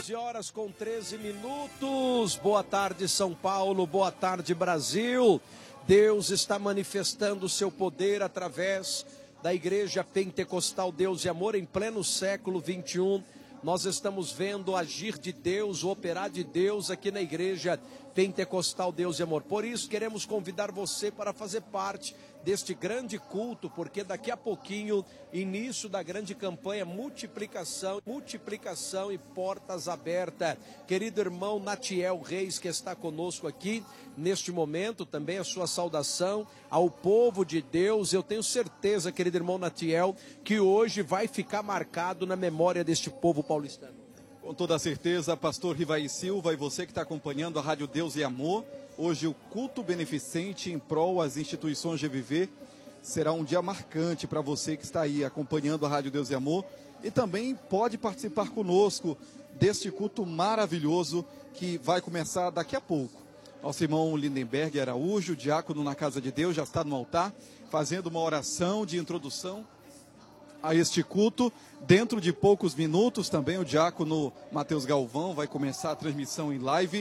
14 horas com 13 minutos. Boa tarde, São Paulo. Boa tarde, Brasil. Deus está manifestando o seu poder através da Igreja Pentecostal Deus e Amor em pleno século 21. Nós estamos vendo o agir de Deus, o operar de Deus aqui na Igreja Pentecostal Deus e Amor. Por isso, queremos convidar você para fazer parte deste grande culto, porque daqui a pouquinho, início da grande campanha multiplicação e portas abertas. Querido irmão Natiel Reis, que está conosco aqui neste momento, também a sua saudação ao povo de Deus. Eu tenho certeza, querido irmão Natiel, que hoje vai ficar marcado na memória deste povo paulistano. Com toda certeza, pastor Rivaí Silva e você que está acompanhando a Rádio Deus e Amor, hoje o culto beneficente em prol às instituições GVV será um dia marcante para você que está aí acompanhando a Rádio Deus e Amor e também pode participar conosco deste culto maravilhoso que vai começar daqui a pouco. Nosso irmão Lindenberg Araújo, diácono na Casa de Deus, já está no altar fazendo uma oração de introdução a este culto. Dentro de poucos minutos também o diácono Matheus Galvão vai começar a transmissão em live.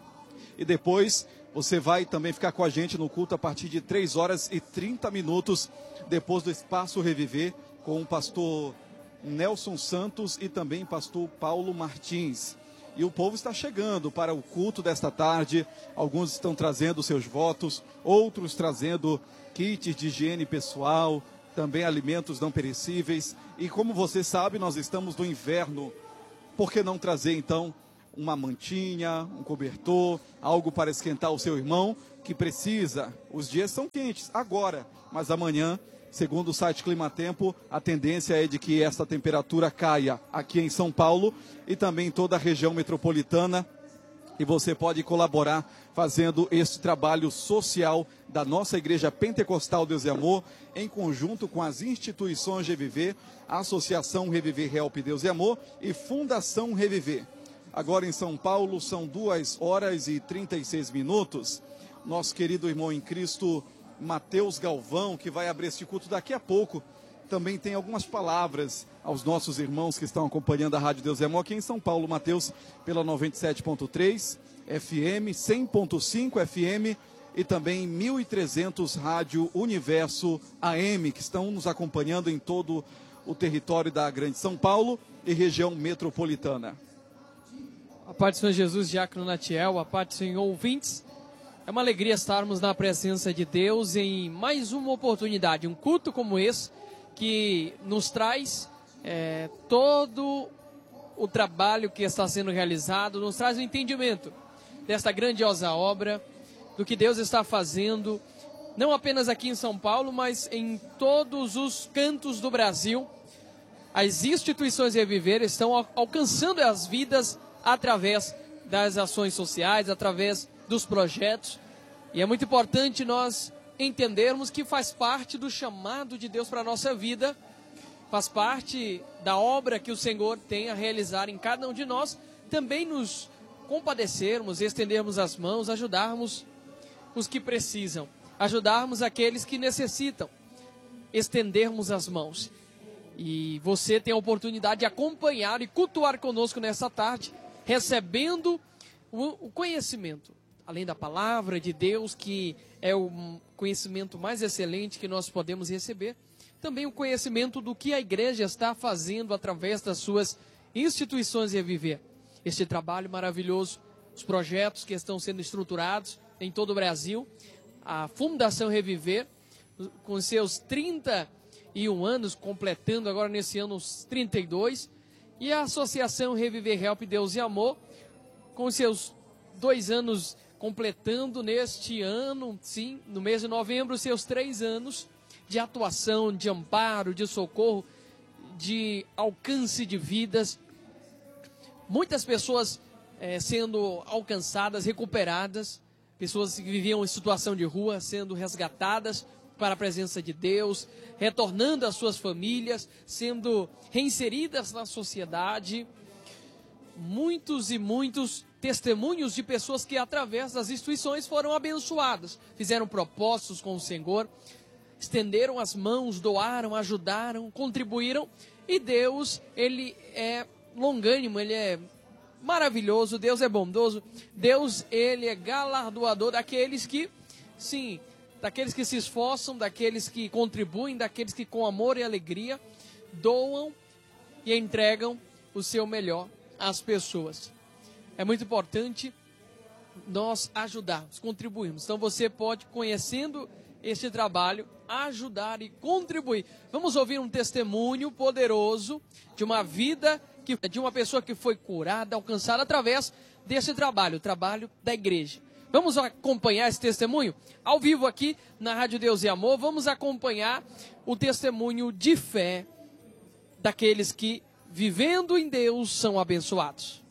E depois você vai também ficar com a gente no culto a partir de 3 horas e 30 minutos, depois do Espaço Reviver, com o pastor Nelson Santos e também pastor Paulo Martins. E o povo está chegando para o culto desta tarde. Alguns estão trazendo seus votos, outros trazendo kits de higiene pessoal, também alimentos não perecíveis. E como você sabe, nós estamos no inverno. Por que não trazer então uma mantinha, um cobertor, algo para esquentar o seu irmão que precisa? Os dias são quentes agora, mas amanhã, segundo o site Climatempo, a tendência é de que esta temperatura caia aqui em São Paulo e também em toda a região metropolitana. E você pode colaborar fazendo este trabalho social da nossa Igreja Pentecostal Deus e Amor, em conjunto com as instituições Reviver, a Associação Reviver Help Deus e Amor e Fundação Reviver. Agora em São Paulo são 2 horas e 36 minutos. Nosso querido irmão em Cristo, Matheus Galvão, que vai abrir este culto daqui a pouco, também tem algumas palavras aos nossos irmãos que estão acompanhando a Rádio Deus e Amor aqui em São Paulo. Matheus, pela 97.3 FM, 100.5 FM e também 1.300 Rádio Universo AM, que estão nos acompanhando em todo o território da Grande São Paulo e região metropolitana. A paz do Senhor Jesus, diácono Natiel, a paz do Senhor, ouvintes. É uma alegria estarmos na presença de Deus em mais uma oportunidade, um culto como esse, que nos traz todo o trabalho que está sendo realizado, nos traz o entendimento desta grandiosa obra, do que Deus está fazendo, não apenas aqui em São Paulo, mas em todos os cantos do Brasil. As instituições Reviver estão alcançando as vidas através das ações sociais, através dos projetos. E é muito importante nós entendermos que faz parte do chamado de Deus para a nossa vida, faz parte da obra que o Senhor tem a realizar em cada um de nós, também nos compadecermos, estendermos as mãos, ajudarmos os que precisam, ajudarmos aqueles que necessitam, estendermos as mãos. E você tem a oportunidade de acompanhar e cultuar conosco nessa tarde, recebendo o conhecimento, além da palavra de Deus, que é o conhecimento mais excelente que nós podemos receber, também o conhecimento do que a igreja está fazendo através das suas instituições Reviver. Este trabalho maravilhoso, os projetos que estão sendo estruturados em todo o Brasil, a Fundação Reviver, com seus 31 anos, completando agora nesse ano os 32, e a Associação Reviver Help Deus e Amor, com seus 2 anos completando neste ano, sim, no mês de novembro, seus 3 anos de atuação, de amparo, de socorro, de alcance de vidas. Muitas pessoas sendo alcançadas, recuperadas, pessoas que viviam em situação de rua, sendo resgatadas para a presença de Deus, retornando às suas famílias, sendo reinseridas na sociedade. Muitos e muitos testemunhos de pessoas que através das instituições foram abençoadas, fizeram propósitos com o Senhor, estenderam as mãos, doaram, ajudaram, contribuíram, e Deus, Ele é longânimo, Ele é maravilhoso, Deus é bondoso, Deus, ele é galardoador daqueles que, sim, daqueles que se esforçam, daqueles que contribuem, daqueles que com amor e alegria doam e entregam o seu melhor às pessoas. É muito importante nós ajudarmos, contribuirmos. Então você pode, conhecendo este trabalho, ajudar e contribuir. Vamos ouvir um testemunho poderoso de uma vida, de uma pessoa que foi curada, alcançada através desse trabalho, o trabalho da igreja. Vamos acompanhar esse testemunho ao vivo aqui na Rádio Deus e Amor. Vamos acompanhar o testemunho de fé daqueles que, vivendo em Deus, são abençoados.